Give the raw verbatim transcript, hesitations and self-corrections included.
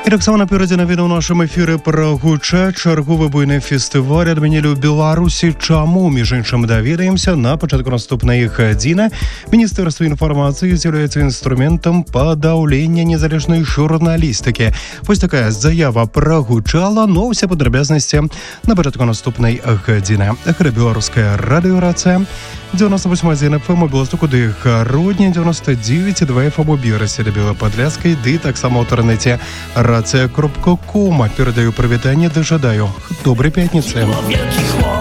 І так само напередзе навіны ў нашым эфіры пра гуча чарговы буйны фестываль адмянілі ў Беларусі. Чаму, між іншым, даведаемся на пачатку наступнай гадзіны. Міністэрства інфармацыі з'яўляецца інструментам падаўлення незалежнай журналістыкі. Вось такая заява прагучала, но ўсе падрабязнасці на пачатку наступнай гадзіны. Гэта беларуская радыёрацыя. девяносто восемь один эф эм у Беластоку, ды Гародні, девяносто девять и два эф эм у Берасе, да Белападляцкай, ды таксама ў інтэрнэце рацыя кропка ком. Перадаю прывітанне, ды жадаю добрай пятніцы.